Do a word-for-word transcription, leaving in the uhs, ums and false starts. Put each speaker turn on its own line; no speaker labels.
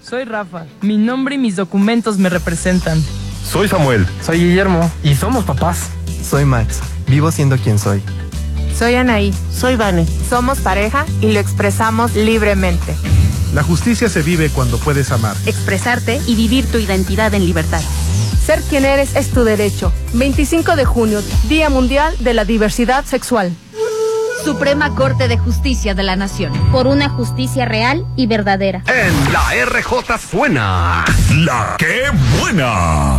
Soy Rafa. Mi nombre y mis documentos me representan.
Soy Samuel.
Soy Guillermo. Y somos papás.
Soy Max. Vivo siendo quien soy.
Soy Anaí.
Soy Vane.
Somos pareja y lo expresamos libremente.
La justicia se vive cuando puedes amar,
expresarte y vivir tu identidad en libertad.
Ser quien eres es tu derecho. veinticinco de junio, Día Mundial de la Diversidad Sexual.
Suprema Corte de Justicia de la Nación.
Por una justicia real y verdadera.
En la R J suena La Qué Buena.